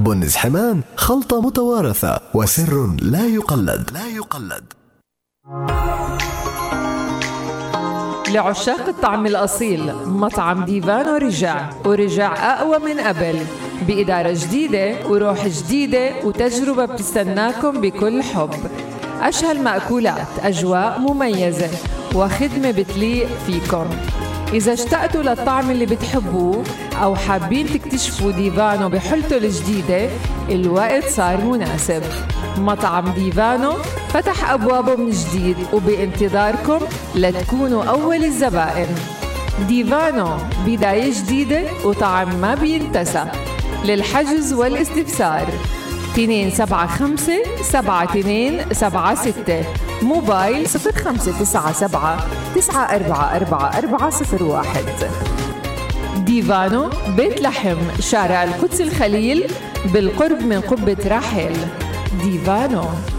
بنز حمان خلطة متوارثة وسر لا يقلد. لعشاق الطعم الأصيل مطعم ديفانو رجع أقوى من قبل، بإدارة جديدة وروح جديدة وتجربة بتستناكم بكل حب. أشهى المأكولات، أجواء مميزة وخدمة بتليق فيكم. إذا اشتقتوا للطعم اللي بتحبوه أو حابين تكتشفوا ديفانو بحلته الجديدة، الوقت صار مناسب. مطعم ديفانو فتح أبوابه من جديد وبانتظاركم لتكونوا أول الزبائن. ديفانو بداية جديدة وطعم ما بينتسى. للحجز والاستفسار 275-7276، موبايل 0597-944401. ديفانو بيت لحم، شارع القدس الخليل بالقرب من قبة راحل. ديفانو.